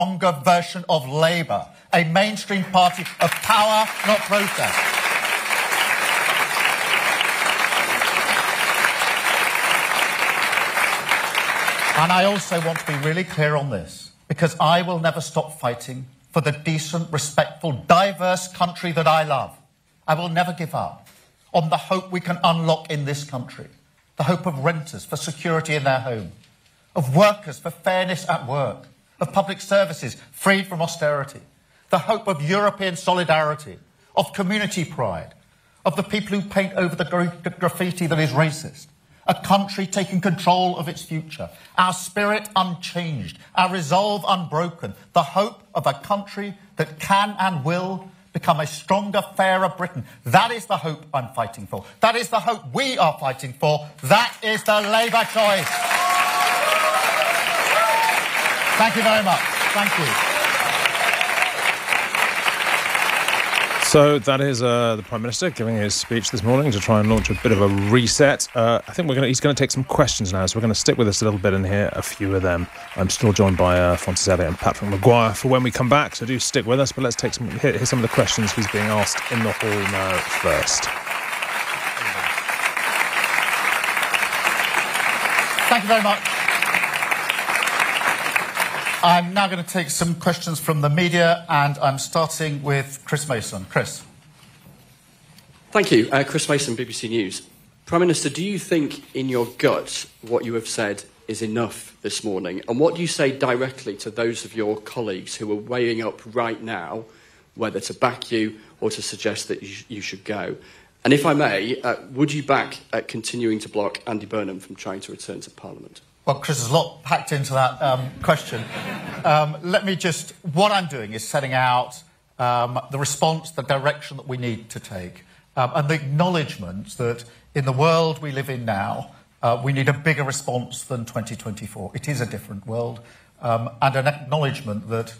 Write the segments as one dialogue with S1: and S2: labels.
S1: stronger version of Labour, a mainstream party of power, not protest. And I also want to be really clear on this, because I will never stop fighting for the decent, respectful, diverse country that I love. I will never give up on the hope we can unlock in this country, the hope of renters for security in their home, of workers for fairness at work, of public services freed from austerity, the hope of European solidarity, of community pride, of the people who paint over the graffiti that is racist, a country taking control of its future, our spirit unchanged, our resolve unbroken, the hope of a country that can and will become a stronger, fairer Britain. That is the hope I'm fighting for. That is the hope we are fighting for. That is the Labour choice. Thank you very much. Thank you.
S2: So that is the Prime Minister giving his speech this morning to try and launch a bit of a reset. I think he's going to take some questions now, so we're going to stick with us a little bit and hear a few of them. I'm still joined by Francis Elliott and Patrick Maguire for when we come back, so do stick with us, but let's hear some of the questions he's being asked in the hall now first.
S1: Thank you very much. I'm now going to take some questions from the media, and I'm starting with Chris Mason. Chris.
S3: Thank you. Chris Mason, BBC News. Prime Minister, do you think in your gut what you have said is enough this morning? And what do you say directly to those of your colleagues who are weighing up right now whether to back you or to suggest that you should go? And if I may, would you back continuing to block Andy Burnham from trying to return to Parliament?
S1: Well, Chris, there's a lot packed into that question. What I'm doing is setting out the response, the direction that we need to take, and the acknowledgement that in the world we live in now, we need a bigger response than 2024. It is a different world, and an acknowledgement that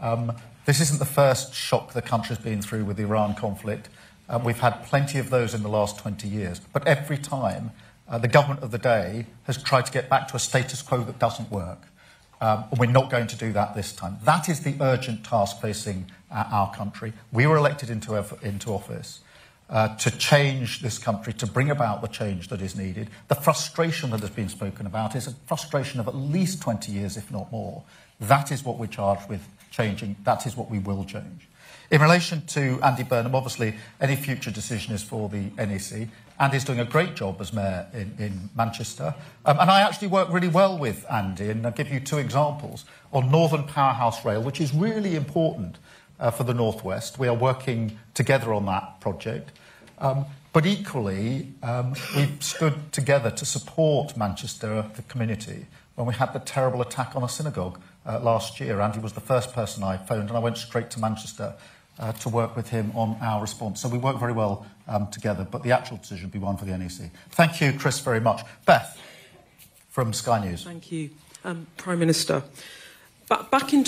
S1: this isn't the first shock the country's been through with the Iran conflict. We've had plenty of those in the last 20 years, but every time the government of the day has tried to get back to a status quo that doesn't work. We're not going to do that this time. That is the urgent task facing our country. We were elected into office to change this country, to bring about the change that is needed. The frustration that has been spoken about is a frustration of at least 20 years, if not more. That is what we're charged with changing. That is what we will change. In relation to Andy Burnham, obviously, any future decision is for the NEC. Andy's doing a great job as mayor in Manchester. And I actually work really well with Andy, and I'll give you two examples. On Northern Powerhouse Rail, which is really important for the North West, we are working together on that project. But equally, we've stood together to support Manchester, the community, when we had the terrible attack on a synagogue last year. Andy was the first person I phoned, and I went straight to Manchester to work with him on our response. So we work very well together, but the actual decision will be one for the NEC. Thank you, Chris, very much. Beth, from Sky News.
S4: Thank you. Prime Minister, back in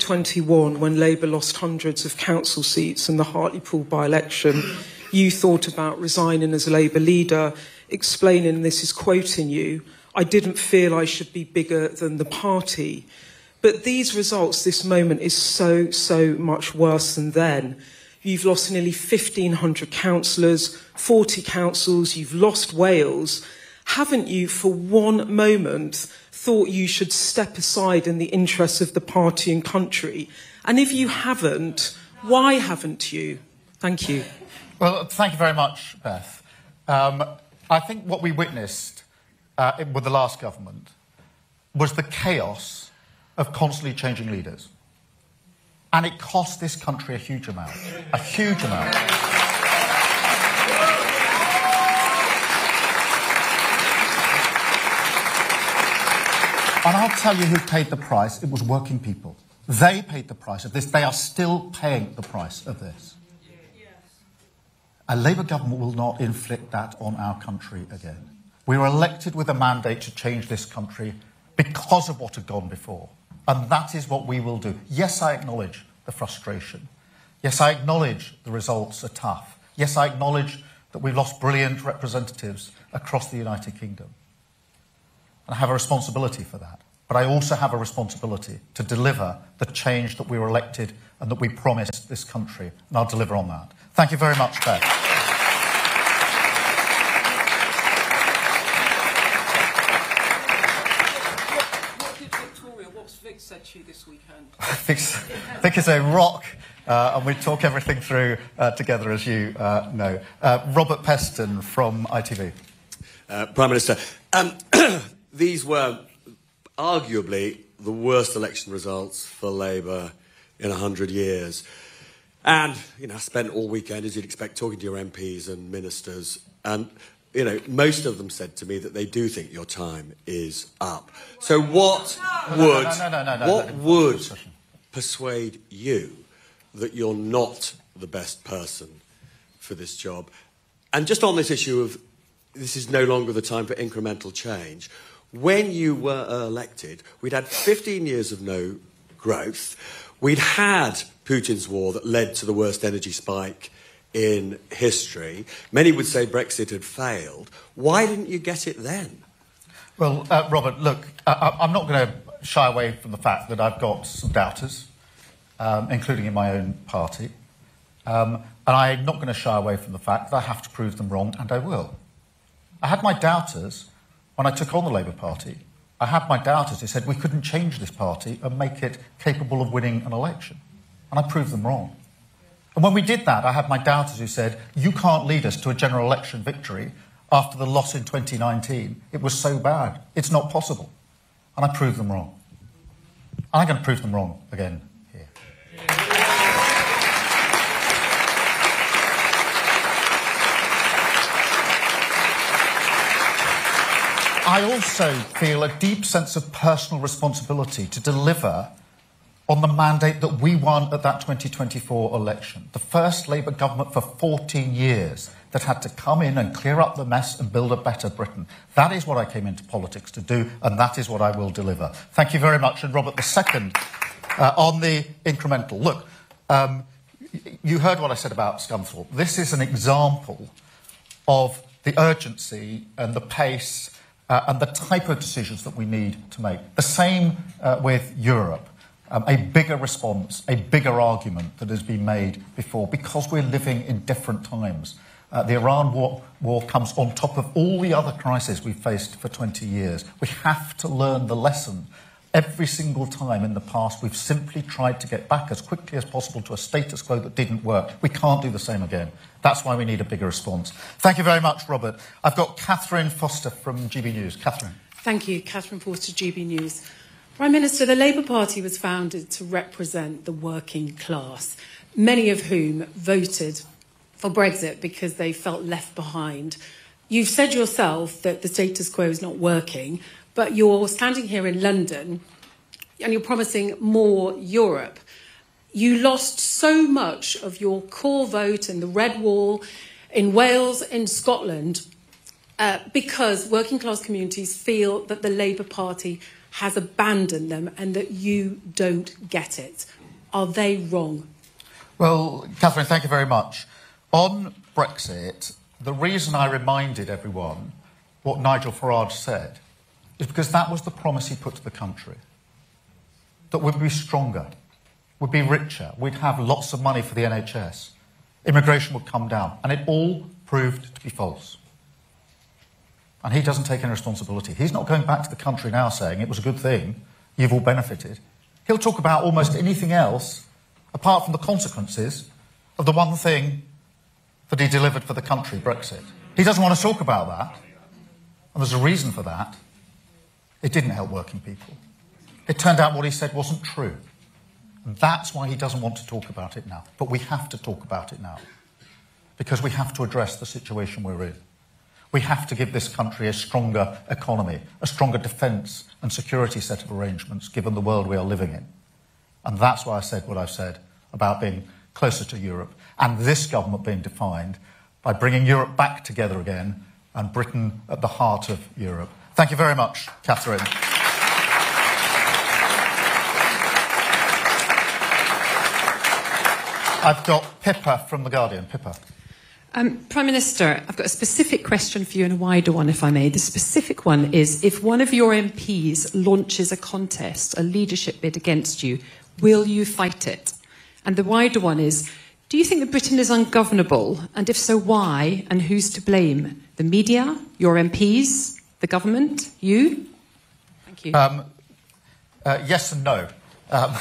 S4: 2021, when Labour lost hundreds of council seats in the Hartlepool by-election, you thought about resigning as a Labour leader, explaining, this is quoting you, "I didn't feel I should be bigger than the party." But these results, this moment, is so much worse than then. You've lost nearly 1,500 councillors, 40 councils, you've lost Wales. Haven't you, for one moment, thought you should step aside in the interests of the party and country? And if you haven't, why haven't you? Thank you.
S1: Well, thank you very much, Beth. I think what we witnessed with the last government was the chaos of constantly changing leaders. And it cost this country a huge amount. A huge amount. And I'll tell you who paid the price. It was working people. They paid the price of this. They are still paying the price of this. A Labour government will not inflict that on our country again. We were elected with a mandate to change this country because of what had gone before. And that is what we will do. Yes, I acknowledge the frustration. Yes, I acknowledge the results are tough. Yes, I acknowledge that we've lost brilliant representatives across the United Kingdom. And I have a responsibility for that. but I also have a responsibility to deliver the change that we were elected and that we promised this country, and I'll deliver on that. Thank you very much, Beth.
S4: What's Vic said to you this weekend?
S1: Vic is a rock, and we talk everything through together, as you know. Robert Peston from ITV.
S5: Prime Minister, these were arguably the worst election results for Labour in 100 years. And, I spent all weekend, as you'd expect, talking to your MPs and ministers, and, most of them said to me that they do think your time is up. So what would persuade you that you're not the best person for this job? And just on this issue of this is no longer the time for incremental change, when you were elected, we'd had 15 years of no growth. We'd had Putin's war that led to the worst energy spike in history. Many would say Brexit had failed. Why didn't you get it then?
S1: Well, Robert, look, I'm not going to shy away from the fact that I've got some doubters, including in my own party. And I'm not going to shy away from the fact that I have to prove them wrong, and I will. I had my doubters when I took on the Labour Party. I had my doubters who said we couldn't change this party and make it capable of winning an election. And I proved them wrong. And when we did that, I had my doubters who said, you can't lead us to a general election victory after the loss in 2019. It was so bad. It's not possible. And I proved them wrong. And I'm going to prove them wrong again here. I also feel a deep sense of personal responsibility to deliver on the mandate that we won at that 2024 election. The first Labour government for 14 years that had to come in and clear up the mess and build a better Britain. That is what I came into politics to do, and that is what I will deliver. Thank you very much. And Robert, the second, on the incremental. Look, you heard what I said about Scunthorpe. This is an example of the urgency and the pace and the type of decisions that we need to make. The same with Europe. A bigger response, a bigger argument that has been made before, because we're living in different times. The Iran war comes on top of all the other crises we've faced for 20 years. We have to learn the lesson. Every single time in the past, we've simply tried to get back as quickly as possible to a status quo that didn't work. We can't do the same again. That's why we need a bigger response. Thank you very much, Robert. I've got Catherine Foster from GB News. Catherine.
S6: Thank you, Catherine Foster, GB News. Prime Minister, the Labour Party was founded to represent the working class, many of whom voted for Brexit because they felt left behind. You've said yourself that the status quo is not working, but you're standing here in London and you're promising more Europe. You lost so much of your core vote in the Red Wall, in Wales, in Scotland, because working class communities feel that the Labour Party has abandoned them and that you don't get it. Are they wrong?
S1: Well, Catherine, thank you very much. On Brexit, the reason I reminded everyone what Nigel Farage said is because that was the promise he put to the country. That we'd be stronger, we'd be richer, we'd have lots of money for the NHS, immigration would come down, and it all proved to be false. And he doesn't take any responsibility. He's not going back to the country now saying it was a good thing, you've all benefited. He'll talk about almost anything else apart from the consequences of the one thing that he delivered for the country, Brexit. He doesn't want to talk about that. And there's a reason for that. It didn't help working people. It turned out what he said wasn't true. And that's why he doesn't want to talk about it now. But we have to talk about it now. Because we have to address the situation we're in. We have to give this country a stronger economy, a stronger defence and security set of arrangements, given the world we are living in. And that's why I said what I've said about being closer to Europe, and this government being defined by bringing Europe back together again and Britain at the heart of Europe. Thank you very much, Catherine. I've got Pippa from The Guardian. Pippa.
S7: Prime Minister, I've got a specific question for you and a wider one, if I may. The specific one is, if one of your MPs launches a contest, a leadership bid against you, will you fight it? And the wider one is, do you think that Britain is ungovernable? And if so, why? And who's to blame? The media, your MPs, the government, you? Thank you.
S1: Yes and no. No,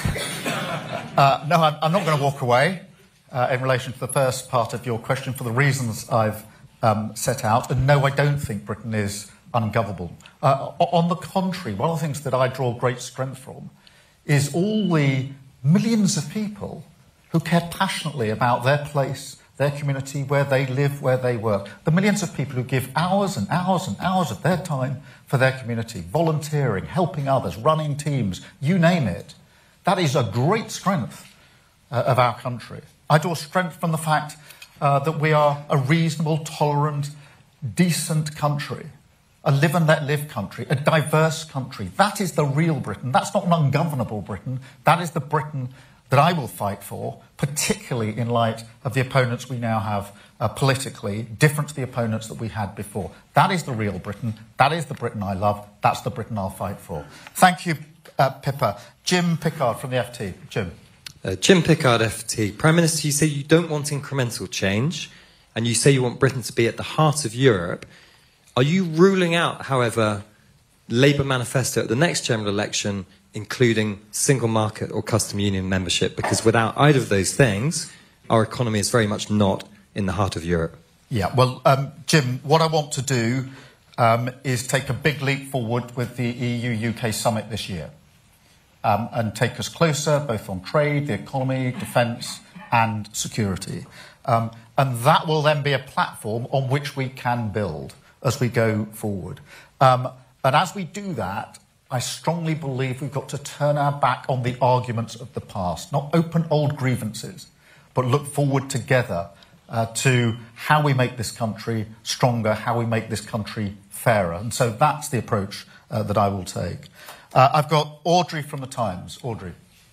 S1: I'm not going to walk away in relation to the first part of your question for the reasons I've set out. And no, I don't think Britain is ungovernable. On the contrary, one of the things that I draw great strength from is all the millions of people who care passionately about their place, their community, where they live, where they work. The millions of people who give hours and hours and hours of their time for their community, volunteering, helping others, running teams, you name it. That is a great strength of our country. I draw strength from the fact that we are a reasonable, tolerant, decent country, a live and let live country, a diverse country. That is the real Britain. That's not an ungovernable Britain. That is the Britain that I will fight for, particularly in light of the opponents we now have politically, different to the opponents that we had before. That is the real Britain. That is the Britain I love. That's the Britain I'll fight for. Thank you, Pippa. Jim Pickard from the FT. Jim.
S8: Jim Pickard, FT. Prime Minister, you say you don't want incremental change, and you say you want Britain to be at the heart of Europe. Are you ruling out, however, Labour manifesto at the next general election, including single market or custom union membership? Because without either of those things, our economy is very much not in the heart of Europe.
S1: Yeah, well, Jim, what I want to do is take a big leap forward with the EU-UK summit this year and take us closer, both on trade, the economy, defence and security. And that will then be a platform on which we can build as we go forward. And as we do that, I strongly believe we've got to turn our back on the arguments of the past, not open old grievances, but look forward together to how we make this country stronger, how we make this country fairer. And so that's the approach that I will take. I've got Audrey from The Times. Audrey.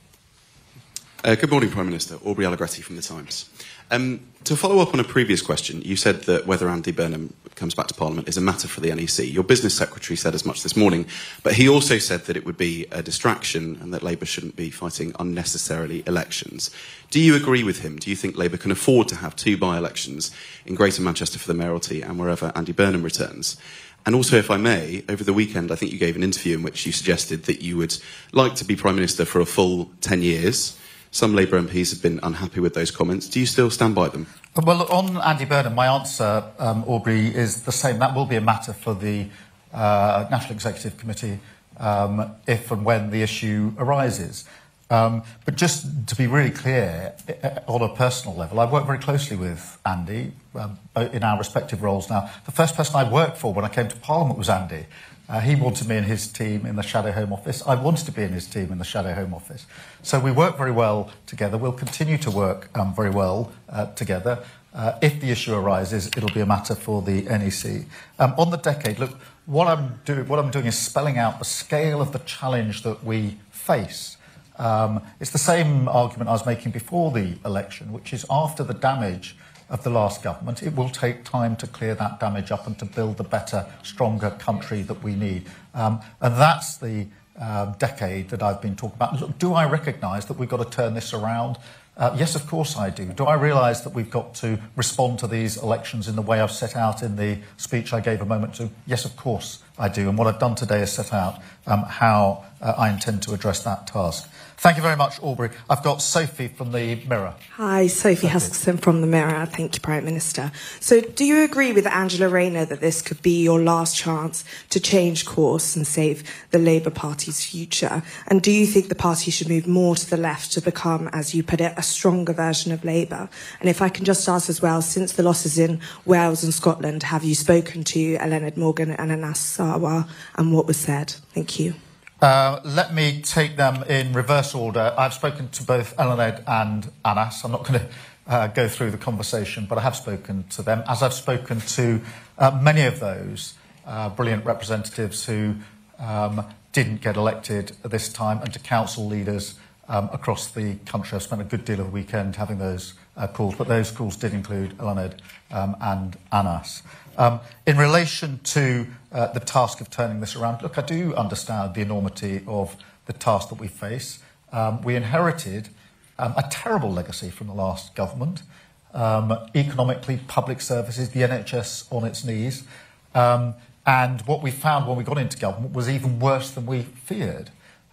S9: Good morning, Prime Minister. Aubrey Allegretti from The Times. To follow up on a previous question, you said that whether Andy Burnham comes back to Parliament is a matter for the NEC. Your business secretary said as much this morning, but he also said that it would be a distraction and that Labour shouldn't be fighting unnecessarily elections. Do you agree with him? Do you think Labour can afford to have 2 by-elections in Greater Manchester for the mayoralty and wherever Andy Burnham returns? And also, if I may, over the weekend I think you gave an interview in which you suggested that you would like to be Prime Minister for a full 10 years. Some Labour MPs have been unhappy with those comments. Do you still stand by them?
S1: Well, on Andy Burnham, my answer, Aubrey, is the same. That will be a matter for the National Executive Committee if and when the issue arises. But just to be really clear, on a personal level, I've worked very closely with Andy in our respective roles now. The first person I worked for when I came to Parliament was Andy. He wanted me in his team in the Shadow Home Office. I wanted to be in his team in the Shadow Home Office. So we work very well together. We'll continue to work very well together. If the issue arises, it'll be a matter for the NEC. On the decade, look, what I'm doing is spelling out the scale of the challenge that we face. It's the same argument I was making before the election, which is after the damage of the last government, it will take time to clear that damage up and to build the better, stronger country that we need. And that's the decade that I've been talking about. Look, do I recognise that we've got to turn this around? Yes, of course I do. Do I realise that we've got to respond to these elections in the way I've set out in the speech I gave a moment to? Yes, of course I do. And what I've done today is set out how I intend to address that task. Thank you very much, Aubrey. I've got Sophie from the Mirror.
S10: Hi, Sophie Huskisson from the Mirror. Thank you, Prime Minister. So do you agree with Angela Rayner that this could be your last chance to change course and save the Labour Party's future? And do you think the party should move more to the left to become, as you put it, a stronger version of Labour? And if I can just ask as well, since the losses in Wales and Scotland, have you spoken to Eluned Morgan and Anas Sarwar and what was said? Thank you.
S1: Let me take them in reverse order. I've spoken to both Eluned and Anas. I'm not going to go through the conversation, but I have spoken to them, as I've spoken to many of those brilliant representatives who didn't get elected this time, and to council leaders across the country. I've spent a good deal of the weekend having those calls, but those calls did include Elaned and Anas. In relation to the task of turning this around, look, I do understand the enormity of the task that we face. We inherited a terrible legacy from the last government. Economically, public services, the NHS on its knees. And what we found when we got into government was even worse than we feared.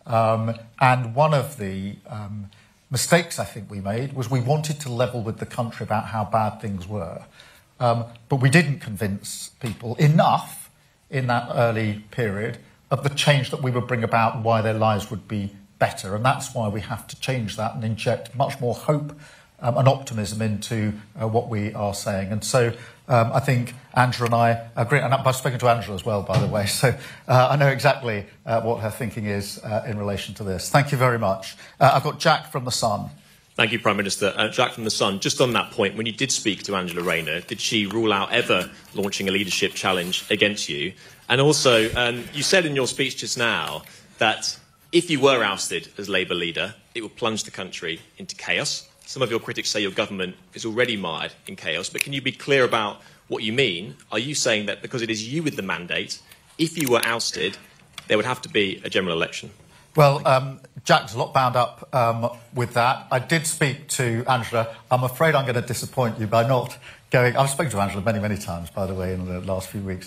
S1: And one of the mistakes I think we made was we wanted to level with the country about how bad things were. But we didn't convince people enough in that early period of the change that we would bring about and why their lives would be better. And that's why we have to change that and inject much more hope and optimism into what we are saying. And so I think Angela and I agree, and I've spoken to Angela as well, by the way, so I know exactly what her thinking is in relation to this. Thank you very much. I've got Jack from The Sun.
S11: Thank you, Prime Minister. Jack from The Sun, just on that point, when you did speak to Angela Rayner, did she rule out ever launching a leadership challenge against you? And also, you said in your speech just now that if you were ousted as Labour leader, it would plunge the country into chaos. Some of your critics say your government is already mired in chaos, but can you be clear about what you mean? Are you saying that because it is you with the mandate, if you were ousted, there would have to be a general election?
S1: Well, Jack's a lot bound up with that. I did speak to Angela. I'm afraid I'm going to disappoint you by not going... I've spoken to Angela many, many times, by the way, in the last few weeks.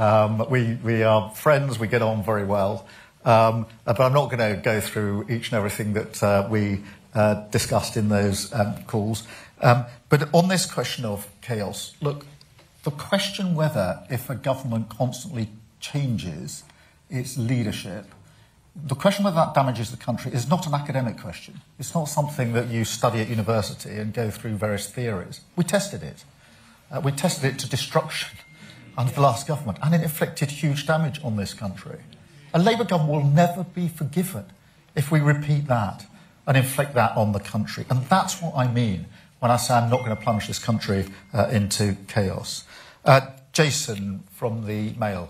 S1: We are friends, we get on very well. But I'm not going to go through each and everything that we discussed in those calls. But on this question of chaos, look, the question whether if a government constantly changes its leadership, the question whether that damages the country is not an academic question. It's not something that you study at university and go through various theories. We tested it. We tested it to destruction under the last government, and it inflicted huge damage on this country. A Labour government will never be forgiven if we repeat that and inflict that on the country. And that's what I mean when I say I'm not going to plunge this country into chaos. Jason from the Mail.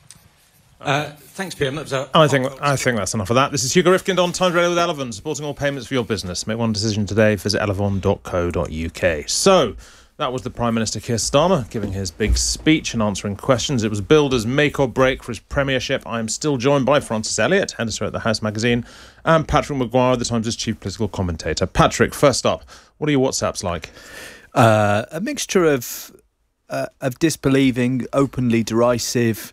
S12: Thanks, PM.
S2: I think that's enough of that. This is Hugo Rifkind on Times Radio with Elevon, supporting all payments for your business. Make one decision today. Visit elevon.co.uk. So, that was the Prime Minister Keir Starmer giving his big speech and answering questions. It was billed as make or break for his premiership. I am still joined by Francis Elliott, editor at The House magazine, and Patrick Maguire, The Times' chief political commentator. Patrick, first up, what are your WhatsApps like?
S13: A mixture of disbelieving, openly derisive,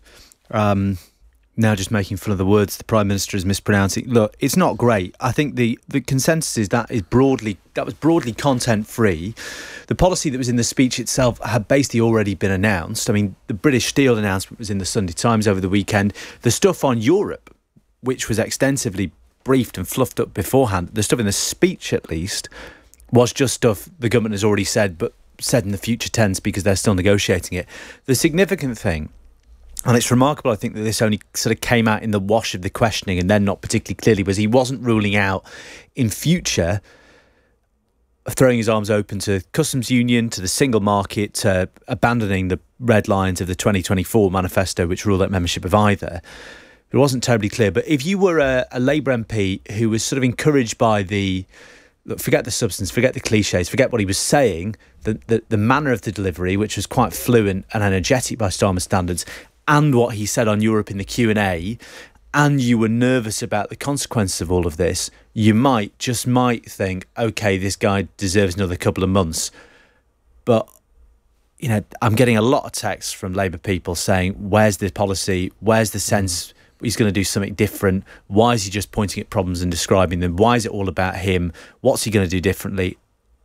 S13: now just making fun of the words the Prime Minister is mispronouncing. Look, it's not great. I think the consensus is that was broadly content-free. The policy that was in the speech itself had basically already been announced. I mean, the British Steel announcement was in the Sunday Times over the weekend. The stuff on Europe, which was extensively briefed and fluffed up beforehand, the stuff in the speech at least, was just stuff the government has already said, but said in the future tense because they're still negotiating it. The significant thing, and it's remarkable, I think, that this only sort of came out in the wash of the questioning and then not particularly clearly, was he wasn't ruling out in future throwing his arms open to customs union, to the single market, to abandoning the red lines of the 2024 manifesto, which ruled out membership of either. It wasn't terribly clear. But if you were a Labour MP who was sort of encouraged by look, forget the substance, forget the cliches, forget what he was saying, the manner of the delivery, which was quite fluent and energetic by Starmer standards, and what he said on Europe in the Q&A, and you were nervous about the consequences of all of this, you might think, OK, this guy deserves another couple of months. But, you know, I'm getting a lot of texts from Labour people saying, where's the policy? Where's the sense he's going to do something different? Why is he just pointing at problems and describing them? Why is it all about him? What's he going to do differently?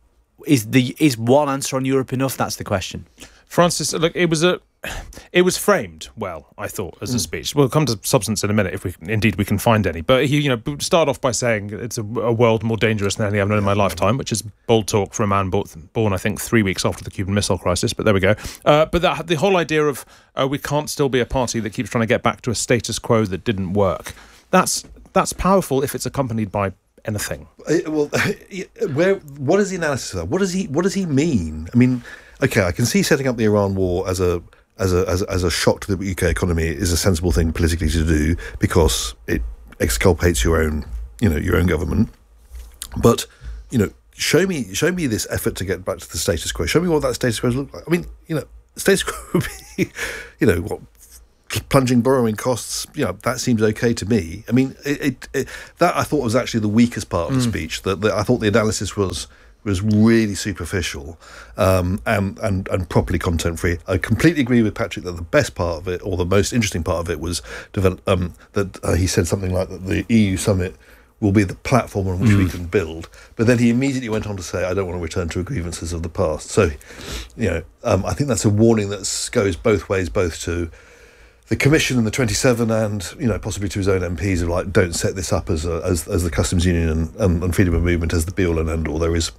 S13: Is one answer on Europe enough? That's the question.
S2: Francis, look, it was framed well, I thought, as a speech. We'll come to substance in a minute if we can find any. But he, start off by saying it's a world more dangerous than any I've known in my lifetime, which is bold talk for a man born, I think, 3 weeks after the Cuban Missile Crisis. But there we go. But the whole idea of we can't still be a party that keeps trying to get back to a status quo that didn't work. That's powerful if it's accompanied by anything.
S14: What is the analysis of that? What does he mean? I mean, okay, I can see setting up the Iran war as a shock to the UK economy is a sensible thing politically to do because it exculpates your own government. But, you know, show me this effort to get back to the status quo. Show me what that status quo looks like. I mean, you know, status quo would be, you know, what, plunging borrowing costs, you know, that seems okay to me. I mean, that I thought was actually the weakest part of the speech. That I thought the analysis was really superficial and properly content free. I completely agree with Patrick that the best part of it, or the most interesting part of it, was that he said something like that the EU summit will be the platform on which we can build. But then he immediately went on to say, I don't want to return to grievances of the past. So, you know, I think that's a warning that goes both ways, both to the Commission and the 27 and, you know, possibly to his own MPs, of like, don't set this up as the customs union and freedom of movement as the be all and end all. There is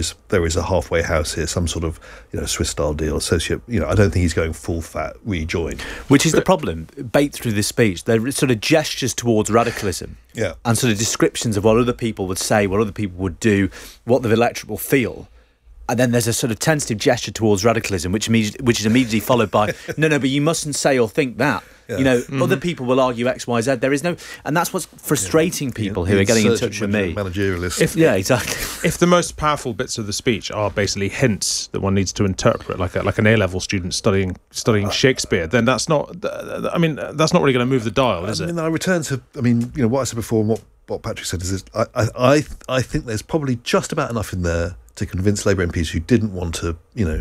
S14: a halfway house here, some sort of, you know, Swiss style deal associate. You know, I don't think he's going full fat rejoin.
S13: Which is the problem. Bait through this speech, they're sort of gestures towards radicalism.
S14: Yeah.
S13: And sort of descriptions of what other people would say, what other people would do, what the electorate will feel. And then there's a sort of tentative gesture towards radicalism, which is immediately followed by, no, but you mustn't say or think that. Yeah. You know, other people will argue X, Y, Z. There is no, and that's what's frustrating people who are getting in touch with me.
S14: Managerialist.
S13: Yeah, exactly.
S2: If the most powerful bits of the speech are basically hints that one needs to interpret, like an A-level student studying Shakespeare, then that's not. I mean, that's not really going to move the dial, is it?
S14: I mean, I return to. I mean, you know, what I said before and what Patrick said is this, I think there's probably just about enough in there to convince Labour MPs who didn't want to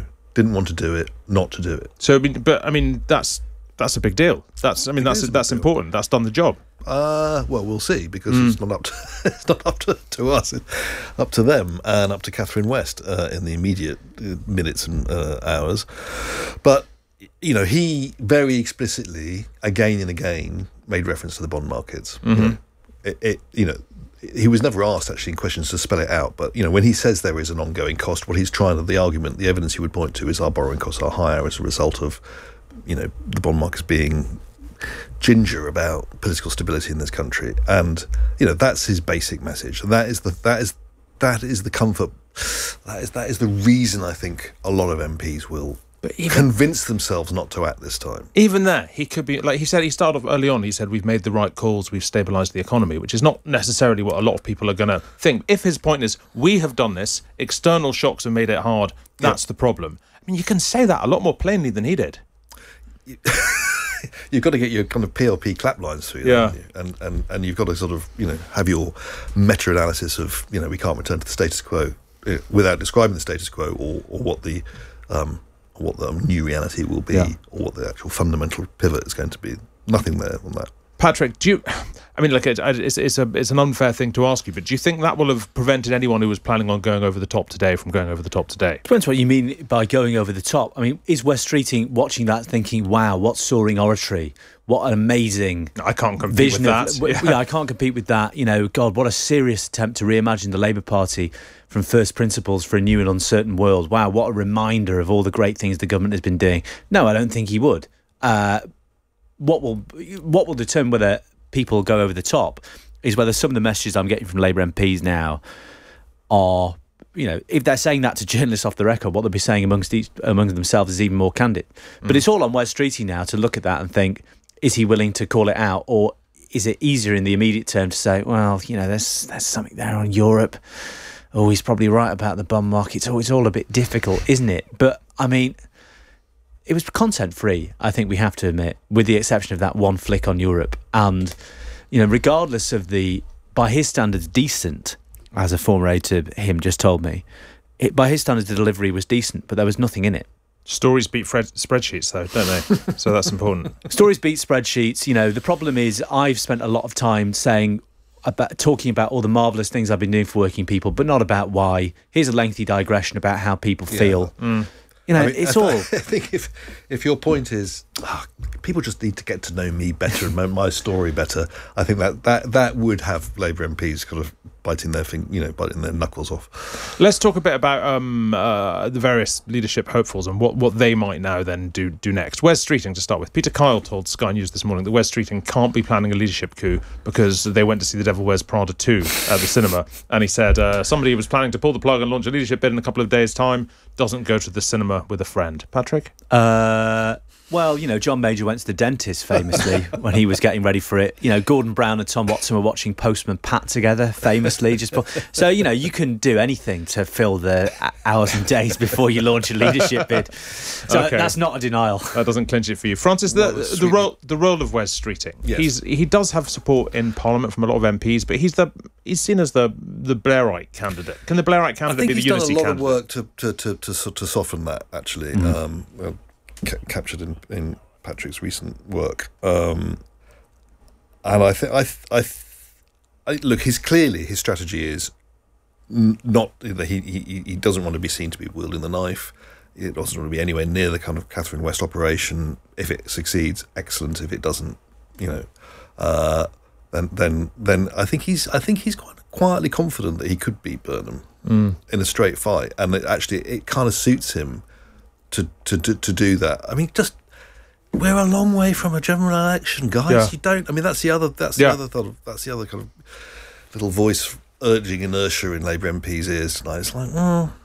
S14: do it, not to do it.
S2: So, I mean, that's a big deal. That's important. That's done the job.
S14: Well, we'll see, because it's not up to us. It's up to them and up to Catherine West in the immediate minutes and hours. But, you know, he very explicitly, again and again, made reference to the bond markets. You know, he was never asked actually in questions to spell it out, but, you know, when he says there is an ongoing cost, what he's trying to, the evidence he would point to is our borrowing costs are higher as a result of, you know, the bond markets being ginger about political stability in this country. And, you know, that's his basic message. And that is the comfort, that is the reason I think a lot of MPs will convince themselves not to act this time.
S2: Even there, he could be, like he said, he started off early on, he said, we've made the right calls, we've stabilised the economy, which is not necessarily what a lot of people are going to think. If his point is, we have done this, external shocks have made it hard, that's the problem. I mean, you can say that a lot more plainly than he did.
S14: You've got to get your kind of PLP clap lines through, and you've got to sort of, you know, have your meta-analysis of, you know, we can't return to the status quo without describing the status quo or what the new reality will be, or what the actual fundamental pivot is going to be. Nothing there on that.
S2: Patrick, do you? I mean, look, it's an unfair thing to ask you, but do you think that will have prevented anyone who was planning on going over the top today from going over the top today?
S13: Depends what you mean by going over the top. I mean, is Wes Streeting watching that thinking, wow, what soaring oratory, what an amazing
S2: I can't compete with that.
S13: I can't compete with that. You know, God, what a serious attempt to reimagine the Labour Party from first principles for a new and uncertain world. Wow, what a reminder of all the great things the government has been doing. No, I don't think he would. What will determine whether people go over the top is whether some of the messages I'm getting from Labour MPs now are, you know, if they're saying that to journalists off the record, what they'll be saying amongst themselves is even more candid. But it's all on Wes Streeting now to look at that and think, is he willing to call it out, or is it easier in the immediate term to say, well, you know, there's something there on Europe. Oh, he's probably right about the bond market. Oh, it's all a bit difficult, isn't it? But I mean, it was content free, I think we have to admit, with the exception of that one flick on Europe. And, you know, regardless of by his standards, decent, as a former aide to him just told me, by his standards, the delivery was decent, but there was nothing in it.
S2: Stories beat spreadsheets, though, don't they? So that's important.
S13: Stories beat spreadsheets. You know, the problem is I've spent a lot of time talking about all the marvellous things I've been doing for working people, but not about why. Here's a lengthy digression about how people feel. You know, I mean, I
S14: think if your point is people just need to get to know me better and my story better, I think that would have Labour MPs kind of biting their knuckles off.
S2: Let's talk a bit about the various leadership hopefuls and what they might now then do next. Wes Streeting, to start with. Peter Kyle told Sky News this morning that Wes Streeting can't be planning a leadership coup because they went to see The Devil Wears Prada 2 at the cinema, and he said somebody who was planning to pull the plug and launch a leadership bid in a couple of days' time doesn't go to the cinema with a friend. Patrick?
S13: Well, you know, John Major went to the dentist famously when he was getting ready for it. You know, Gordon Brown and Tom Watson were watching Postman Pat together famously. famously. So, you can do anything to fill the hours and days before you launch a leadership bid. So that's not a denial.
S2: That doesn't clinch it for you. Francis, the role of Wes Streeting. Yes. He does have support in Parliament from a lot of MPs, but he's seen as the Blairite candidate. Can the Blairite candidate be the unity candidate?
S14: I think he's done a lot of work to soften that, actually, captured in Patrick's recent work. And I think look, his strategy is not, he doesn't want to be seen to be wielding the knife. He doesn't want to be anywhere near the kind of Catherine West operation. If it succeeds, excellent. If it doesn't, then I think he's quite quietly confident that he could beat Burnham in a straight fight, and it kind of suits him to do that. I mean, we're a long way from a general election, guys. Yeah. You don't. I mean, that's the other kind of little voice urging inertia in Labour MPs' ears tonight. It's like,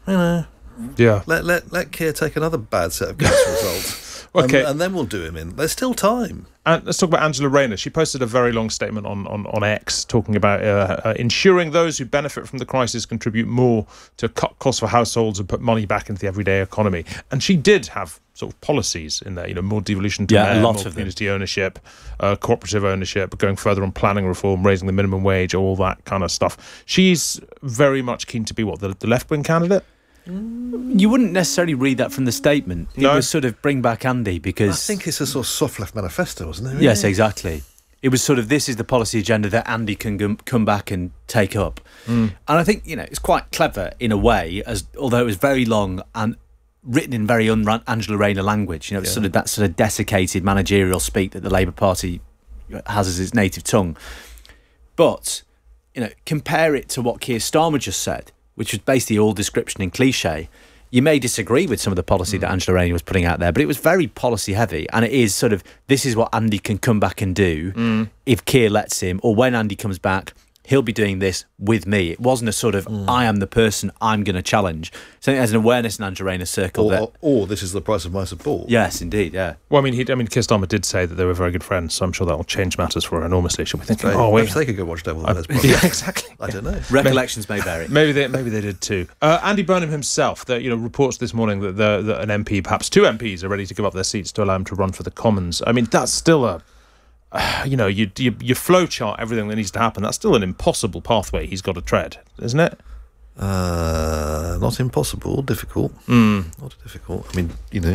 S14: let Keir take another bad set of council results, and then we'll do him in. There's still time.
S2: And let's talk about Angela Rayner. She posted a very long statement on X talking about ensuring those who benefit from the crisis contribute more to cut costs for households and put money back into the everyday economy. And she did have sort of policies in there, more devolution to mayor, more community ownership, cooperative ownership, going further on planning reform, raising the minimum wage, all that kind of stuff. She's very much keen to be the left-wing candidate?
S13: You wouldn't necessarily read that from the statement. It was sort of bring back Andy, because
S14: I think it's a sort of soft left manifesto, wasn't it? Really?
S13: Yes, exactly. It was sort of, this is the policy agenda that Andy can come back and take up. And I think, it's quite clever in a way, although it was very long and written in very Angela Rayner language. It's sort of that sort of desiccated managerial speak that the Labour Party has as its native tongue. But, compare it to what Keir Starmer just said, which was basically all description and cliche. You may disagree with some of the policy that Angela Rayner was putting out there, but it was very policy heavy, and it is sort of, this is what Andy can come back and do if Keir lets him, or when Andy comes back, he'll be doing this with me. It wasn't a sort of, I am the person I'm going to challenge. So I think there's an awareness in Angela Rayner's circle
S14: or this is the price of my support.
S13: Yes, indeed, yeah.
S2: Well, Keir Starmer did say that they were very good friends, so I'm sure that will change matters for her enormously. She'll be thinking,
S14: perhaps they could go watch Devil Wears Prada.
S2: Yeah, exactly.
S14: I don't know.
S13: Recollections may vary.
S2: Maybe they did too. Andy Burnham himself, reports this morning that an MP, perhaps two MPs, are ready to give up their seats to allow him to run for the Commons. I mean, that's still you flow chart everything that needs to happen. That's still an impossible pathway he's got to tread, isn't it?
S14: Not impossible, difficult. Not difficult. I mean,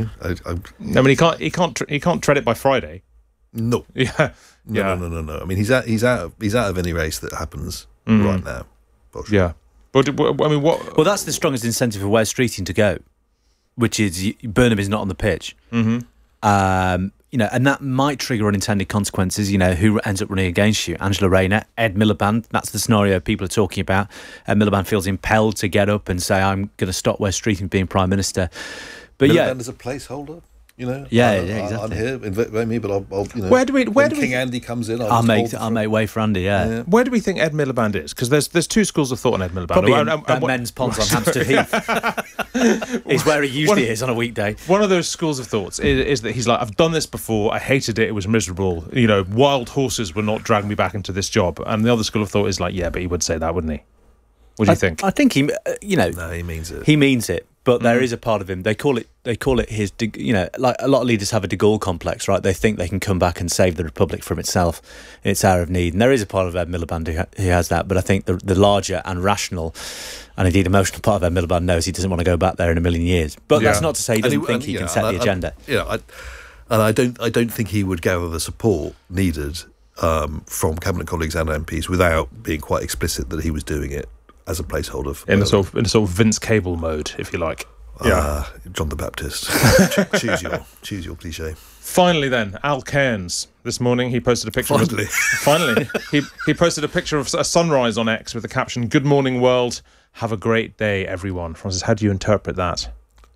S2: he can't tread it by Friday.
S14: No.
S2: Yeah.
S14: No. I mean, he's out of any race that happens right now.
S2: Yeah. But I mean, what?
S13: Well, that's the strongest incentive for Wes Streeting to go, which is Burnham is not on the pitch. And that might trigger unintended consequences. Who ends up running against you? Angela Rayner, Ed Miliband. That's the scenario people are talking about. Ed Miliband feels impelled to get up and say, I'm going to stop Wes Streeting being Prime Minister. But
S14: Miliband is a placeholder. Exactly. I'm here, invite me, but I'll
S2: where do we
S14: King Andy comes in,
S13: I'll make way for Andy. Yeah.
S2: Where do we think Ed Miliband is? Because there's two schools of thought on Ed Miliband.
S13: Probably men's ponds on Hampstead Heath is where he usually is on a weekday.
S2: One of those schools of thoughts is that he's like, I've done this before, I hated it, it was miserable. Wild horses will not drag me back into this job. And the other school of thought is like, yeah, but he would say that, wouldn't he? What do you think?
S13: I think he,
S14: no, he means it.
S13: He means it. But there is a part of him. They call it his. Like a lot of leaders have a de Gaulle complex, right? They think they can come back and save the Republic from itself in its hour of need. And there is a part of Ed Miliband who has that. But I think the larger and rational, and indeed emotional part of Ed Miliband knows he doesn't want to go back there in a million years. But that's not to say he doesn't think he can set the agenda.
S14: I don't think he would gather the support needed from cabinet colleagues and MPs without being quite explicit that he was doing it as a placeholder
S2: in a sort of Vince Cable mode, if you like.
S14: John the Baptist. choose your cliche.
S2: Finally, then, Al Cairns. This morning, he posted a picture. Finally, he posted a picture of a sunrise on X with the caption, "Good morning, world. Have a great day, everyone." Francis, how do you interpret that?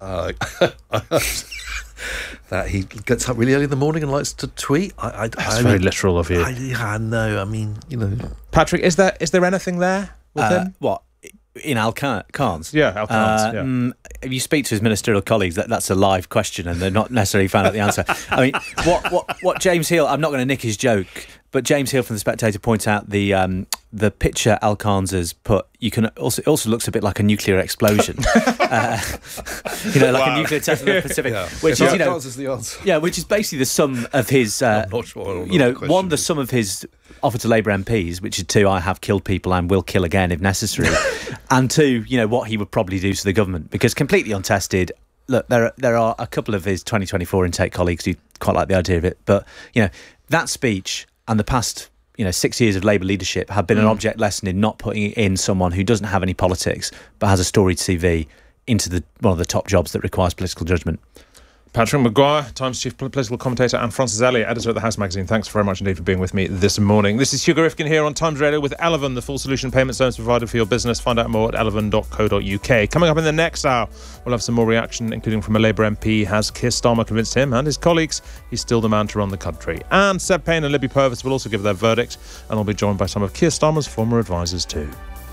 S14: That he gets up really early in the morning and likes to tweet.
S2: That's very literal of you.
S14: I know. I mean,
S2: Patrick, is there anything there with him?
S13: What? In Al Cairns?
S2: Yeah, Al Cairns,
S13: If you speak to his ministerial colleagues, that's a live question and they're not necessarily found out the answer. I mean, what James Hill, I'm not going to nick his joke, but James Hill from The Spectator points out the the picture Al Khanz's put, you can also, it also looks a bit like a nuclear explosion. Like a nuclear test in the Pacific.
S14: Yeah.
S13: Which
S14: Al
S13: is,
S14: Khanz's the answer.
S13: Yeah, which is basically the sum of his,
S14: I'm not sure.
S13: the sum of his offer to Labour MPs, which is 2, I have killed people and will kill again if necessary, and 2, what he would probably do to the government, because completely untested. Look, there are a couple of his 2024 intake colleagues who quite like the idea of it, but that speech and the past 6 years of Labour leadership have been an object lesson in not putting in someone who doesn't have any politics but has a storied CV into one of the top jobs that requires political judgment.
S2: Patrick Maguire, Times chief political commentator, and Francis Elliott, editor at The House magazine. Thanks very much indeed for being with me this morning. This is Hugo Rifkin here on Times Radio with Eleven, the full solution payment service provider for your business. Find out more at eleven.co.uk. Coming up in the next hour, we'll have some more reaction, including from a Labour MP. Has Keir Starmer convinced him and his colleagues he's still the man to run the country? And Seb Payne and Libby Purvis will also give their verdict, and will be joined by some of Keir Starmer's former advisors too.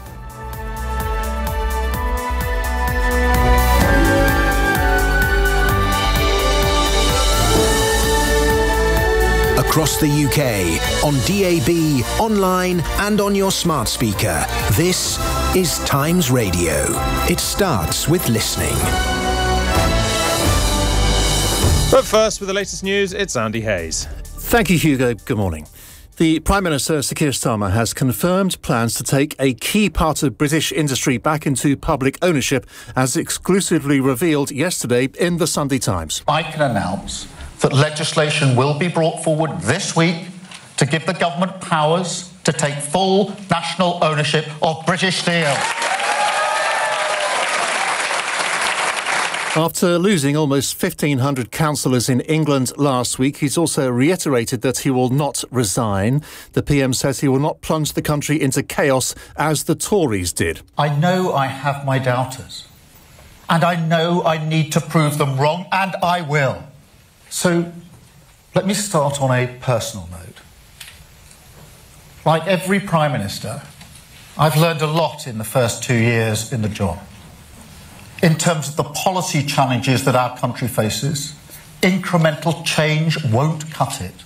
S15: Across the UK, on DAB, online and on your smart speaker. This is Times Radio. It starts with listening.
S2: But first, with the latest news, it's Andy Hayes.
S16: Thank you, Hugo. Good morning. The Prime Minister, Sir Keir Starmer, has confirmed plans to take a key part of British industry back into public ownership, as exclusively revealed yesterday in the Sunday Times.
S1: I can announce that legislation will be brought forward this week to give the government powers to take full national ownership of British Steel.
S16: After losing almost 1,500 councillors in England last week, he's also reiterated that he will not resign. The PM says he will not plunge the country into chaos as the Tories did.
S1: I know I have my doubters, and I know I need to prove them wrong, and I will. So, let me start on a personal note. Like every Prime Minister, I've learned a lot in the first 2 years in the job. In terms of the policy challenges that our country faces, incremental change won't cut it.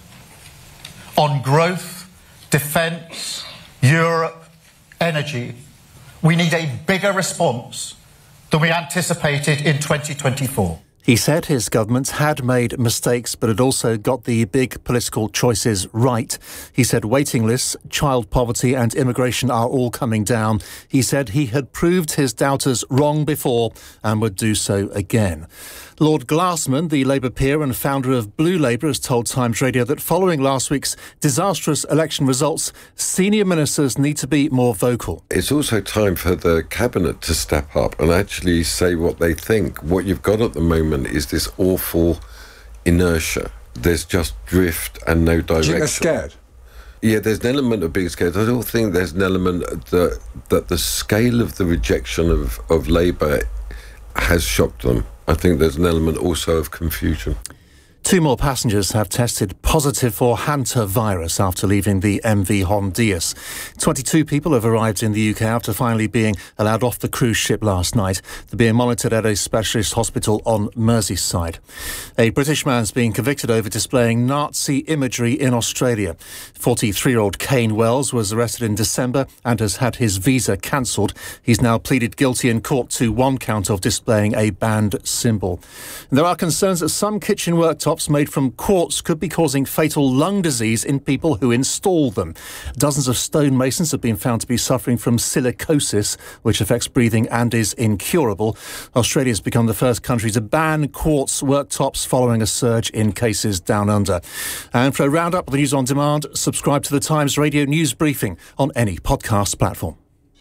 S1: On growth, defence, Europe, energy, we need a bigger response than we anticipated in 2024.
S16: He said his government had made mistakes, but had also got the big political choices right. He said waiting lists, child poverty and immigration are all coming down. He said he had proved his doubters wrong before and would do so again. Lord Glassman, the Labour peer and founder of Blue Labour, has told Times Radio that following last week's disastrous election results, senior ministers need to be more vocal.
S17: It's also time for the Cabinet to step up and actually say what they think. What you've got at the moment is this awful inertia. There's just drift and no direction.
S18: Do you think they're scared?
S17: Yeah, there's an element of being scared. I don't think there's an element that the scale of the rejection of Labour has shocked them. I think there's an element also of confusion.
S16: 2 more passengers have tested positive for hantavirus after leaving the MV Hondias. 22 people have arrived in the UK after finally being allowed off the cruise ship last night. They're being monitored at a specialist hospital on Merseyside. A British man's being convicted over displaying Nazi imagery in Australia. 43-year-old Kane Wells was arrested in December and has had his visa cancelled. He's now pleaded guilty in court to 1 count of displaying a banned symbol. And there are concerns that some kitchen worktops made from quartz could be causing fatal lung disease in people who install them. Dozens of stonemasons have been found to be suffering from silicosis, which affects breathing and is incurable. Australia has become the first country to ban quartz worktops following a surge in cases down under. And for a roundup of the news on demand, subscribe to the Times Radio news briefing on any podcast platform.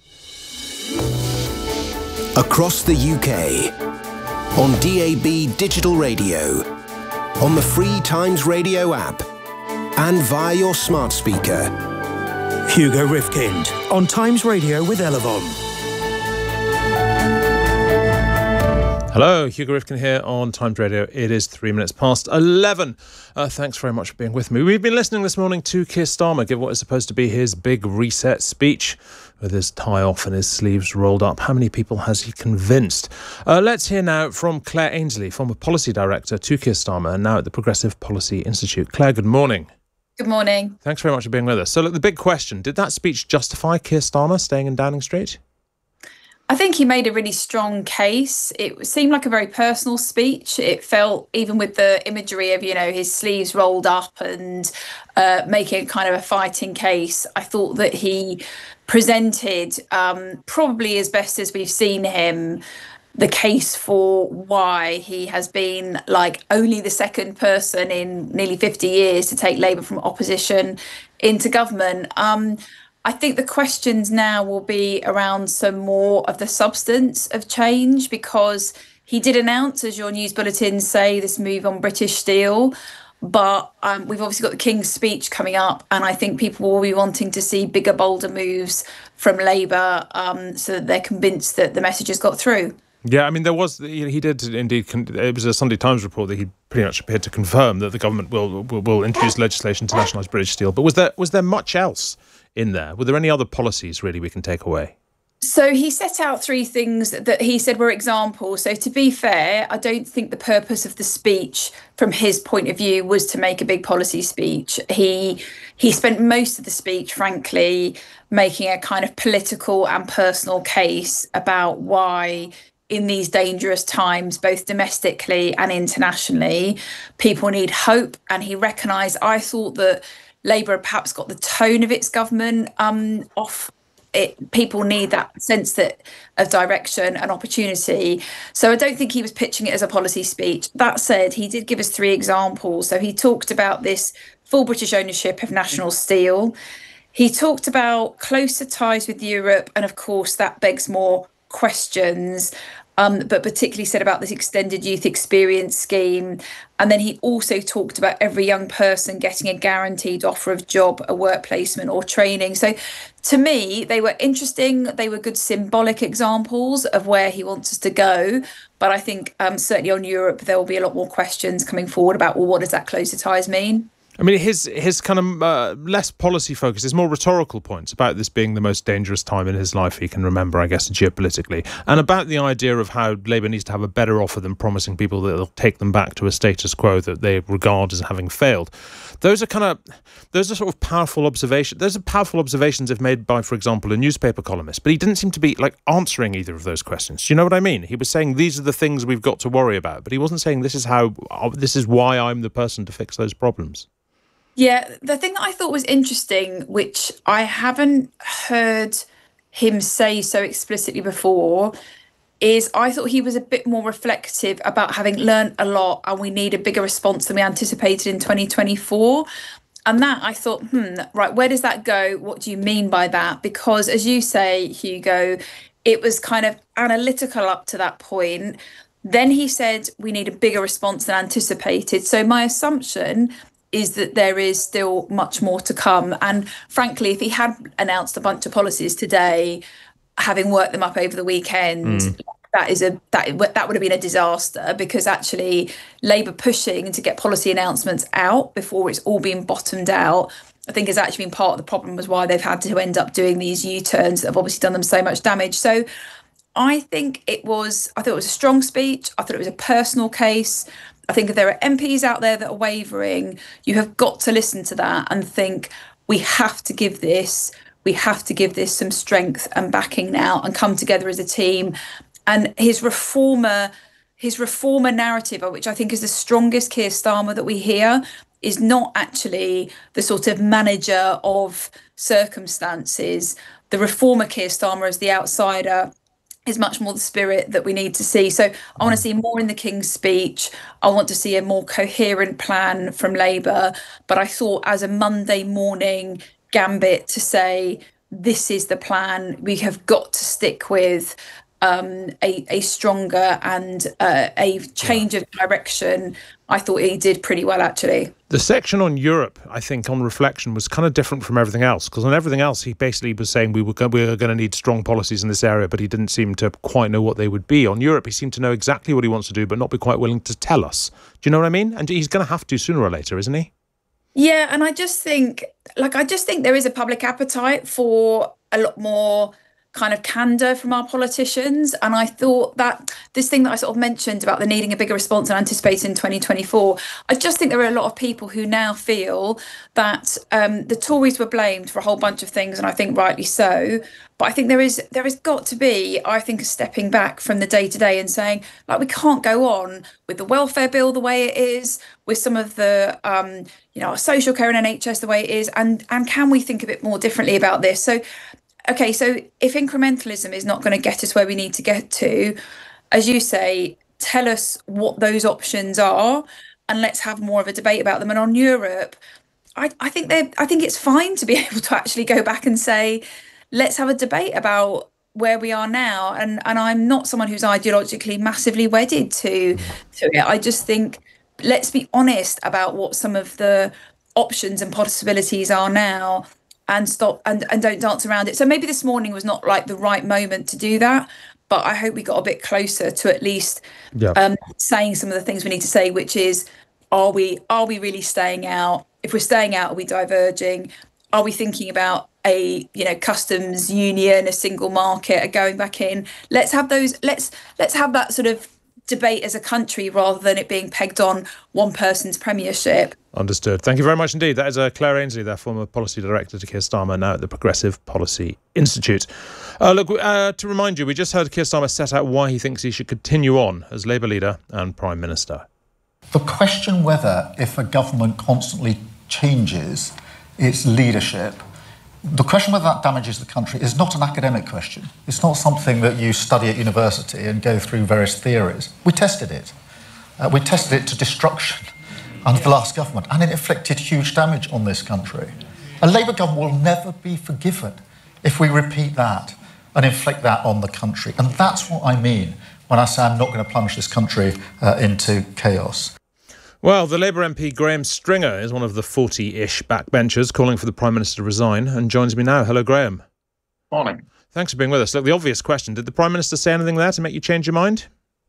S15: Across the UK, on DAB Digital Radio, on the free Times Radio app, and via your smart speaker. Hugo Rifkind on Times Radio with Elevon.
S2: Hello, Hugo Rifkin here on Times Radio. It is 3 minutes past 11. Thanks very much for being with me. We've been listening this morning to Keir Starmer give what is supposed to be his big reset speech with his tie off and his sleeves rolled up. How many people has he convinced? Let's hear now from Claire Ainsley, former policy director to Keir Starmer and now at the Progressive Policy Institute. Claire, good morning.
S18: Good morning.
S2: Thanks very much for being with us. So, look, the big question, did that speech justify Keir Starmer staying in Downing Street?
S18: I think he made a really strong case. It seemed like a very personal speech. It felt, even with the imagery of, his sleeves rolled up and making kind of a fighting case, I thought that he presented, probably as best as we've seen him, the case for why he has been only the second person in nearly 50 years to take Labour from opposition into government. I think the questions now will be around some more of the substance of change, because he did announce, as your news bulletins say, this move on British Steel. But we've obviously got the King's speech coming up, and I think people will be wanting to see bigger, bolder moves from Labour so that they're convinced that the message has got through.
S2: Yeah, I mean, he did indeed, it was a Sunday Times report that he pretty much appeared to confirm that the government will introduce legislation to nationalise British Steel. But was there much else in there? Were there any other policies really we can take away?
S18: So he set out three things that he said were examples. So to be fair, I don't think the purpose of the speech from his point of view was to make a big policy speech. He spent most of the speech, frankly, making a kind of political and personal case about why in these dangerous times, both domestically and internationally, people need hope. And he recognised, I thought that Labour perhaps got the tone of its government off. People need that sense of direction and opportunity. So I don't think he was pitching it as a policy speech. That said, he did give us three examples. So he talked about this full British ownership of National Steel. He talked about closer ties with Europe. And of course, that begs more questions. But particularly said about this extended youth experience scheme. And then he also talked about every young person getting a guaranteed offer of job, a work placement or training. So to me, they were interesting. They were good symbolic examples of where he wants us to go. But I think certainly on Europe, there will be a lot more questions coming forward about, well, what does that closer ties mean?
S2: I mean, his kind of less policy focus is more rhetorical points about this being the most dangerous time in his life he can remember, I guess, geopolitically, and about the idea of how Labour needs to have a better offer than promising people that it'll take them back to a status quo that they regard as having failed. Those are sort of powerful observations. Those are powerful observations if made by, for example, a newspaper columnist. But he didn't seem to be answering either of those questions. Do you know what I mean? He was saying these are the things we've got to worry about, but he wasn't saying this is why I'm the person to fix those problems.
S18: Yeah, the thing that I thought was interesting, which I haven't heard him say so explicitly before, is I thought he was a bit more reflective about having learned a lot and we need a bigger response than we anticipated in 2024. And that I thought, right, where does that go? What do you mean by that? Because as you say, Hugo, it was kind of analytical up to that point. Then he said we need a bigger response than anticipated. So my assumption is that there is still much more to come. And frankly, if he had announced a bunch of policies today, having worked them up over the weekend, that would have been a disaster, because actually Labour pushing to get policy announcements out before it's all been bottomed out, I think has actually been part of the problem, was why they've had to end up doing these U-turns that have obviously done them so much damage. So I thought it was a strong speech. I thought it was a personal case. I think if there are MPs out there that are wavering, you have got to listen to that and think, we have to give this some strength and backing now and come together as a team. And his reformer narrative, which I think is the strongest Keir Starmer that we hear, is not actually the sort of manager of circumstances. The reformer Keir Starmer as the outsider is much more the spirit that we need to see. So I want to see more in the King's speech. I want to see a more coherent plan from Labour. But I thought as a Monday morning gambit to say, this is the plan we have got to stick with, a stronger and a change of direction, I thought he did pretty well, actually.
S2: The section on Europe, I think, on reflection, was kind of different from everything else, because on everything else, he basically was saying we were going to need strong policies in this area, but he didn't seem to quite know what they would be. On Europe, he seemed to know exactly what he wants to do, but not be quite willing to tell us. Do you know what I mean? And he's going to have to sooner or later, isn't he?
S18: Yeah, and I just think there is a public appetite for a lot more kind of candour from our politicians. And I thought that this thing that I sort of mentioned about the needing a bigger response and anticipating 2024, I just think there are a lot of people who now feel that the Tories were blamed for a whole bunch of things, and I think rightly so. But I think there is got to be, I think, a stepping back from the day to day and saying, like, we can't go on with the welfare bill the way it is, with some of the our social care and NHS the way it is, and can we think a bit more differently about this? So okay, so if incrementalism is not going to get us where we need to get to, as you say, tell us what those options are, and let's have more of a debate about them. And on Europe, I think it's fine to be able to actually go back and say, let's have a debate about where we are now. And I'm not someone who's ideologically massively wedded to it. I just think let's be honest about what some of the options and possibilities are now, and stop and don't dance around it. So maybe this morning was not like the right moment to do that, but I hope we got a bit closer to at least saying some of the things we need to say, which is, are we really staying out? If we're staying out, are we diverging? Are we thinking about a customs union, a single market, a going back in? Let's have those. Let's have that sort of debate as a country, rather than it being pegged on one person's premiership.
S2: Understood. Thank you very much indeed. That is Claire Ainsley, their former policy director to Keir Starmer, now at the Progressive Policy Institute. To remind you, we just heard Keir Starmer set out why he thinks he should continue on as Labour leader and Prime Minister.
S1: The question whether, if a government constantly changes its leadership, the question whether that damages the country is not an academic question. It's not something that you study at university and go through various theories. We tested it. We tested it to destruction under the last government, and it inflicted huge damage on this country. A Labour government will never be forgiven if we repeat that and inflict that on the country. And that's what I mean when I say I'm not going to plunge this country into chaos.
S2: Well, the Labour MP Graham Stringer is one of the 40-ish backbenchers calling for the Prime Minister to resign and joins me now. Hello, Graham.
S19: Morning.
S2: Thanks for being with us. Look, the obvious question, did the Prime Minister say anything there to make you change your mind?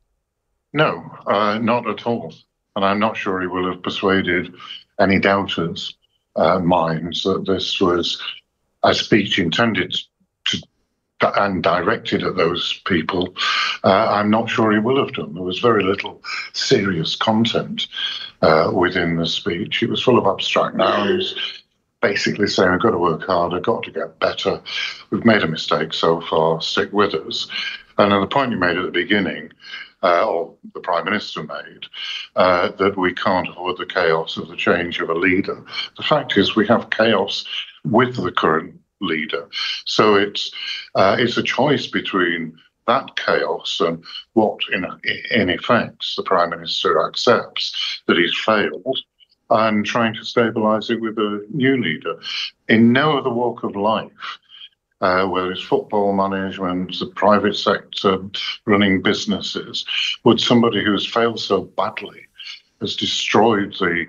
S19: No, not at all. And I'm not sure he will have persuaded any doubters' minds that this was a speech intended to and directed at those people. I'm not sure he will have done. There was very little serious content within the speech. It was full of abstract nouns, basically saying, I've got to work hard, I've got to get better. We've made a mistake so far, stick with us. And then the point you made at the beginning, or the Prime Minister made, that we can't afford the chaos of the change of a leader. The fact is we have chaos with the current leader. So it's a choice between that chaos and what, in effect, the Prime Minister accepts that he's failed, and trying to stabilise it with a new leader. In no other walk of life, whether it's football management, the private sector, running businesses, would somebody who has failed so badly, has destroyed the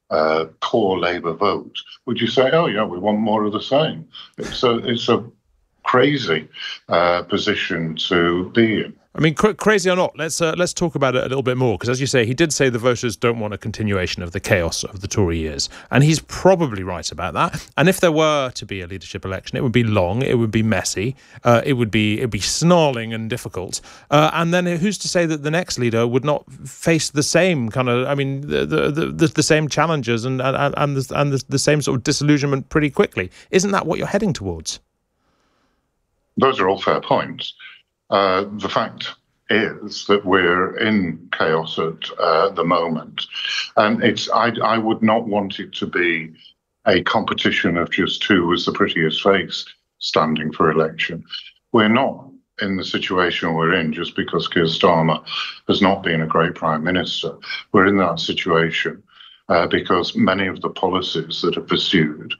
S19: core Labour vote, would you say, oh yeah, we want more of the same? It's a crazy position to be in.
S2: I mean, crazy or not, let's talk about it a little bit more, because as you say, he did say the voters don't want a continuation of the chaos of the Tory years, and he's probably right about that. And if there were to be a leadership election, it would be long, it would be messy, it would be snarling and difficult. And then who's to say that the next leader would not face the same kind of, I mean, the same challenges and the same sort of disillusionment pretty quickly? Isn't that what you're heading towards?
S19: Those are all fair points. The fact is that we're in chaos at the moment, and I would not want it to be a competition of just who was the prettiest face standing for election. We're not in the situation we're in just because Keir Starmer has not been a great Prime Minister. We're in that situation because many of the policies that are pursued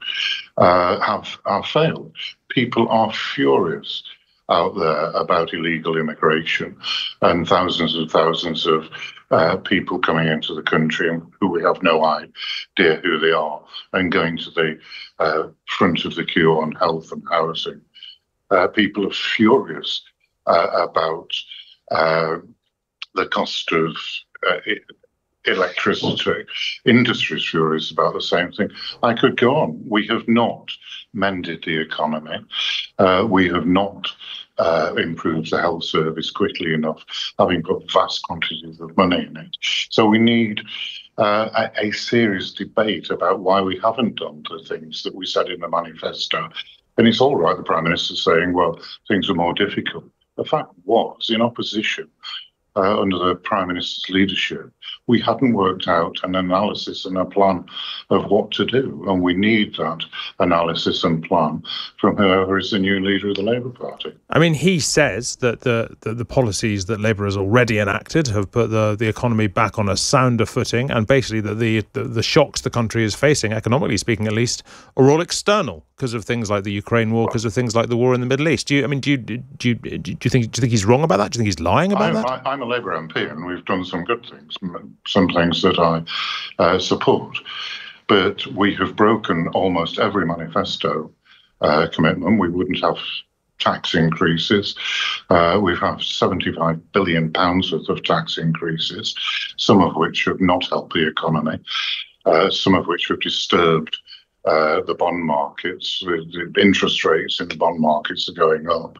S19: have failed. People are furious out there about illegal immigration and thousands of people coming into the country who we have no idea who they are, and going to the front of the queue on health and housing. People are furious about the cost of electricity. Industry's furious about the same thing. I could go on. We have not mended the economy. We have not improved the health service quickly enough, having put vast quantities of money in it. So we need a serious debate about why we haven't done the things that we said in the manifesto. And it's all right, the Prime Minister saying, well, things are more difficult. The fact was, in opposition, under the Prime Minister's leadership, we hadn't worked out an analysis and a plan of what to do. And we need that analysis and plan from whoever is the new leader of the Labour Party.
S2: I mean, he says that the policies that Labour has already enacted have put the economy back on a sounder footing, and basically that the shocks the country is facing, economically speaking at least, are all external because of things like the Ukraine war, because of things like the war in the Middle East. Do you think he's wrong about that? Do you think he's lying about that?
S19: I'm a Labour MP, and we've done some good things, some things that I support. But we have broken almost every manifesto commitment. We wouldn't have tax increases. We've had £75 billion worth of tax increases, some of which have not helped the economy, some of which have disturbed the bond markets. The interest rates in the bond markets are going up.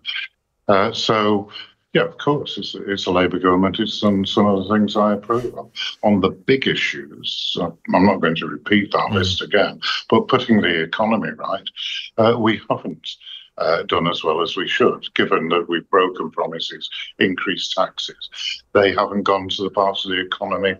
S19: So, yeah, of course, it's a Labour government. It's done some of the things I approve of. On the big issues, I'm not going to repeat that list again, but putting the economy right, we haven't done as well as we should, given that we've broken promises, increased taxes. They haven't gone to the parts of the economy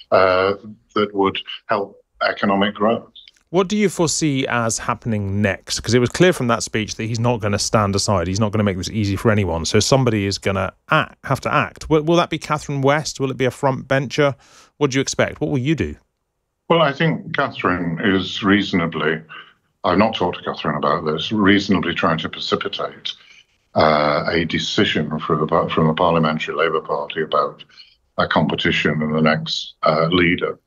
S19: that would help economic growth.
S2: What do you foresee as happening next? Because it was clear from that speech that he's not going to stand aside. He's not going to make this easy for anyone. So somebody is going to have to act. Will that be Catherine West? Will it be a front bencher? What do you expect? What will you do?
S19: Well, I think Catherine is reasonably, I've not talked to Catherine about this, reasonably trying to precipitate a decision from the Parliamentary Labour Party about a competition and the next leader.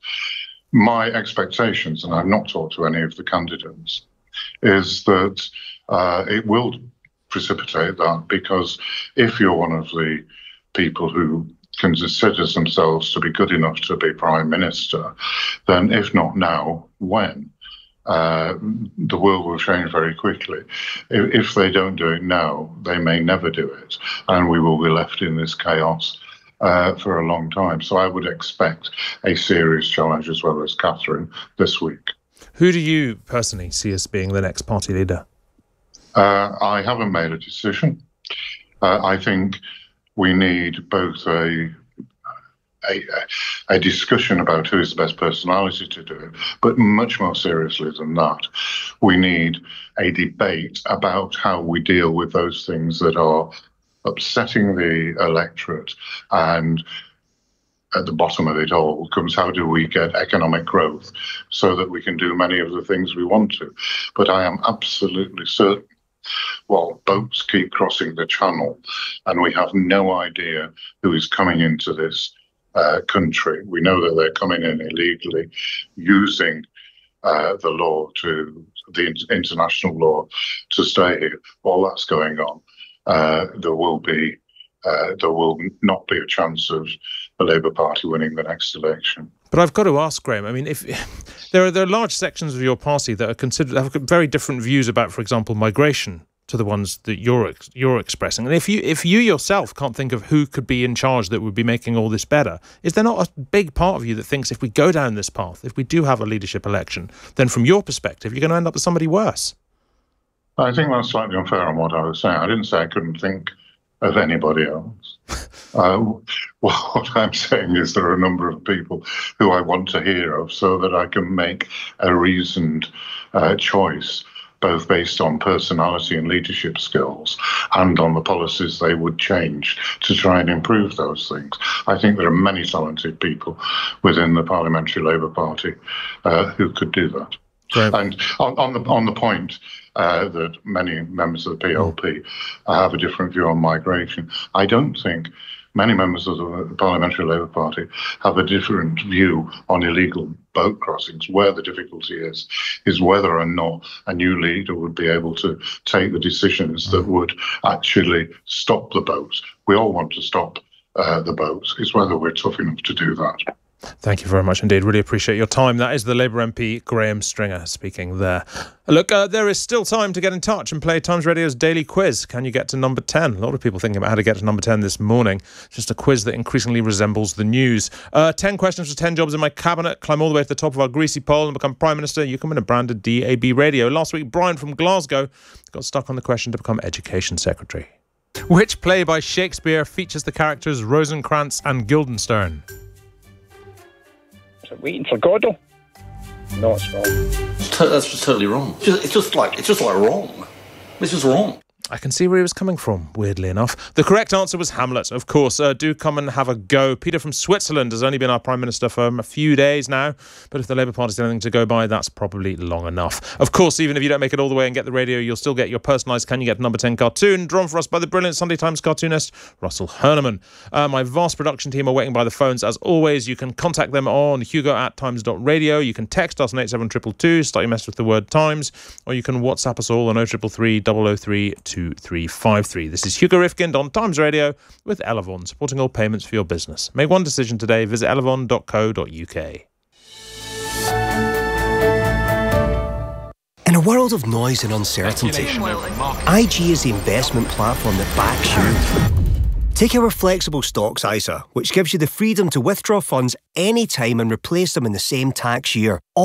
S19: My expectations, and I've not talked to any of the candidates, is that it will precipitate that, because if you're one of the people who consider themselves to be good enough to be Prime Minister, then if not now, when? The world will change very quickly. If they don't do it now, they may never do it, and we will be left in this chaos for a long time. So I would expect a serious challenge as well as Catherine this week.
S2: Who do you personally see as being the next party leader?
S19: I haven't made a decision. I think we need both a discussion about who is the best personality to do it, but much more seriously than that, we need a debate about how we deal with those things that are upsetting the electorate, and at the bottom of it all comes how do we get economic growth so that we can do many of the things we want to. But I am absolutely certain, while boats keep crossing the channel and we have no idea who is coming into this country, we know that they're coming in illegally using the law, to the international law, to stay here. While that's going on, there will not be a chance of the Labour Party winning the next election.
S2: But I've got to ask, Graham, I mean, if there are large sections of your party that are have very different views about, for example, migration to the ones that you're expressing. And if you yourself can't think of who could be in charge that would be making all this better, is there not a big part of you that thinks if we go down this path, if we do have a leadership election, then from your perspective, you're going to end up with somebody worse?
S19: I think that's slightly unfair on what I was saying. I didn't say I couldn't think of anybody else. What I'm saying is there are a number of people who I want to hear of so that I can make a reasoned choice, both based on personality and leadership skills and on the policies they would change to try and improve those things. I think there are many talented people within the Parliamentary Labour Party who could do that. Right. And on the point that many members of the PLP have a different view on migration, I don't think many members of the Parliamentary Labour Party have a different view on illegal boat crossings. Where the difficulty is whether or not a new leader would be able to take the decisions that would actually stop the boats. We all want to stop the boats. It's whether we're tough enough to do that.
S2: Thank you very much indeed. Really appreciate your time. That is the Labour MP Graham Stringer speaking there. Look, there is still time to get in touch and play Times Radio's daily quiz. Can you get to number 10? A lot of people thinking about how to get to number 10 this morning. It's just a quiz that increasingly resembles the news. 10 questions for 10 jobs in my cabinet. Climb all the way to the top of our greasy pole and become Prime Minister. You can win a branded DAB radio. Last week, Brian from Glasgow got stuck on the question to become Education Secretary. Which play by Shakespeare features the characters Rosencrantz and Guildenstern?
S20: Waiting for Godot? No, it's wrong.
S21: That's just totally wrong. It's just like wrong. This is wrong.
S2: I can see where he was coming from, weirdly enough. The correct answer was Hamlet, of course. Do come and have a go. Peter from Switzerland has only been our Prime Minister for a few days now, but if the Labour Party's anything to go by, that's probably long enough. Of course, even if you don't make it all the way and get the radio, you'll still get your personalised Can You Get Number 10 cartoon, drawn for us by the brilliant Sunday Times cartoonist Russell Herneman. My vast production team are waiting by the phones. As always, you can contact them on hugo@times.radio. You can text us on 87222, start your message with the word Times, or you can WhatsApp us all on 0333 003 2353. This is Hugo Rifkind on Times Radio with Elavon, supporting all payments for your business. Make one decision today. Visit elavon.co.uk.
S22: In a world of noise and uncertainty, IG is the investment platform that backs you. Take our flexible stocks ISA, which gives you the freedom to withdraw funds anytime and replace them in the same tax year.